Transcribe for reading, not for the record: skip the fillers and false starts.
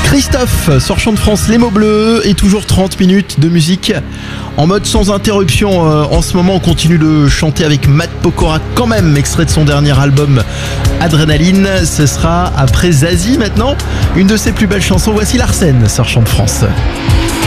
Christophe sur Chant de France, les mots bleus et toujours 30 minutes de musique en mode sans interruption. En ce moment, on continue de chanter avec Matt Pokora quand même, extrait de son dernier album Adrénaline. Ce sera après Zazie maintenant, une de ses plus belles chansons. Voici Larsen sur Chant de France.